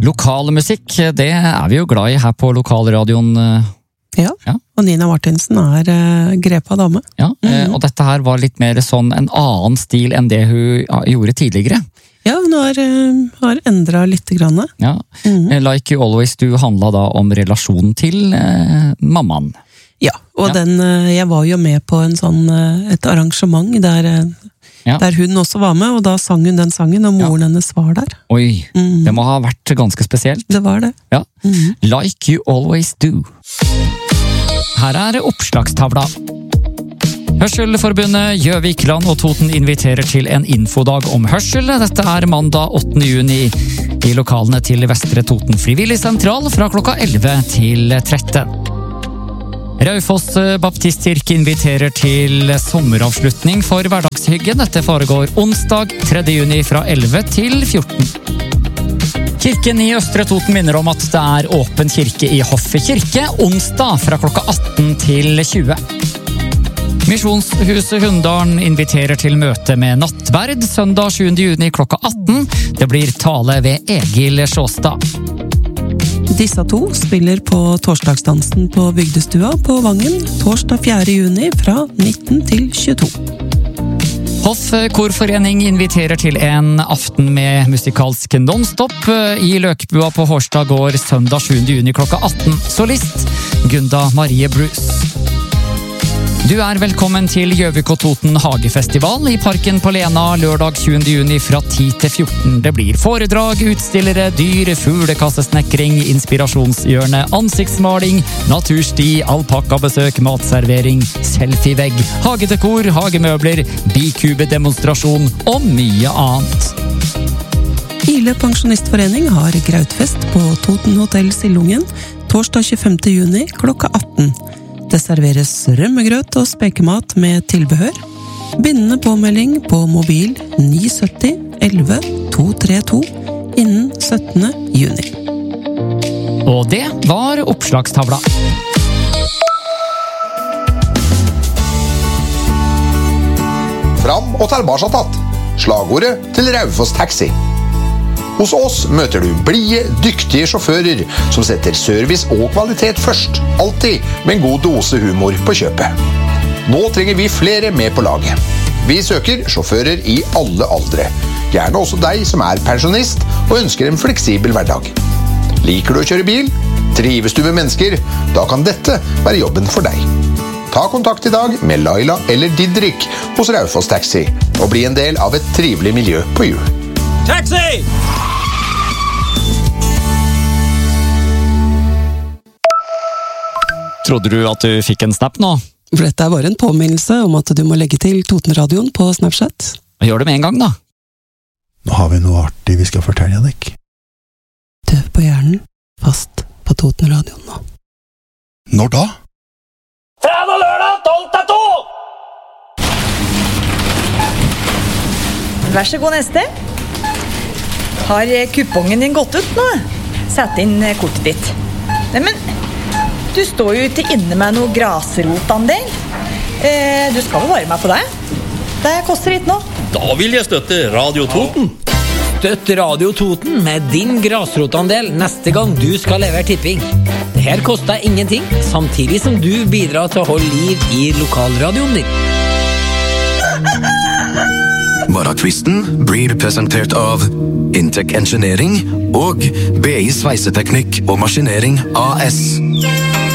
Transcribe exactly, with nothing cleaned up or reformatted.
Lokalmusikk, det er vi jo glad i her på lokalradioen. Ja, ja. Og Nina Martinsen er uh, grepa dame. Ja, mm-hmm. Og dette her var litt mer sånn en annen stil enn det hun gjorde tidligere. Ja, hun har, uh, har endret litt grann. Ja, mm-hmm. Like You Always Do handla da om relasjonen til uh, mammaen. Ja, og ja. Den, uh, jeg var jo med på en sånn, uh, et arrangement der... Uh, Ja. Der hun også var med, og da sang hun den sangen, og moren ja. hennes var der. Oi, mm. det må ha vært ganske spesielt. Det var det. Ja. Mm. Like You Always Do. Her er oppslagstavla. Hørselforbundet Gjøvikland og Toten inviterer til en infodag om hørsel. Dette er mandag åttende juni i lokalene til Vestre Toten Frivillig Sentral fra klokka elleve til tretten. Raufoss Baptistkirke inviterer til sommeravslutning for hverdagshyggen. Dette foregår onsdag tredje juni fra elleve til fjorten. Kirken i Østre Toten minner om at det er åpen kirke i Hoffet kirke onsdag fra klokka atten til tjue. Misjonshuset Hunndalen inviterer til møte med nattverd søndag sjuende juni klokka atten. Det blir tale ved Egil Sjåstad. Disse to spiller på torsdagsdansen på Bygdestua på Vangen torsdag fjerde juni fra nitten til tjueto. Hoff Korforening inviterer til en aften med musikalsk non-stop i Løkbua på Hårstad gård søndag sjuende juni klokka atten. Solist Gunda Marie Bruce. Du er velkommen til Gjøvik og Toten Hagefestival i Parken på Lena lørdag tjuende juni fra ti til fjorten. Det blir foredrag, utstillere, dyr, fuglekassesnekring, inspirasjonshjørne, ansiktsmaling, natursti, alpakkabesøk, matservering, selfievegg, hagedekor, hagemøbler, bikube-demonstrasjon og mye annet. Ile Pensjonistforening har grautfest på Toten Hotell Sildungen torsdag tjuefemte juni klokka atten. Det serveres rømmegrøt og spekemat med tilbehør. Bindende påmelding på mobil ni sytti elleve to tre to innen syttende juni. Og det var oppslagstavla. Fram og tilbake tatt. Slagordet til Raufoss Taxi. Hos oss møter du blide, dyktige sjåfører som setter service og kvalitet først. Alltid med en god dose humor på kjøpet. Nå trenger vi flere med på laget. Vi søker sjåfører i alle aldre. Gjerne også deg som er pensjonist og ønsker en fleksibel hverdag. Liker du å kjøre bil? Trives du med mennesker? Da kan dette være jobben for deg. Ta kontakt i dag med Laila eller Didrik hos Raufoss Taxi og bli en del av et trivelig miljø på hjul. Taxi! Trodde du at du fikk en snap nå? For dette er bare en påminnelse om at du må legge til Totenradioen på Snapchat. Gjør det med en gang da. Nå har vi noe artig vi skal fortelle deg. Døv på hjernen, fast på Totenradioen nå. Når da? Fredag og lørdag, tolv til to! Vær så god neste. Har kupongen din gått ut nå? Sett inn kortet ditt. Nei, men du står jo ikke inne med noe grasrotandel. Eh, du skal vel være med på det? Det koster litt nå. Da vil jeg støtte Radio Toten. Støtt Radio Toten med din grasrotandel neste gang du skal levere tipping. Det her koster ingenting, samtidig som du bidrar til å holde liv i lokalradioen din. Morgentvisten blir presentert av Intec Engineering og B I Sveiseteknikk og Maskinering A S.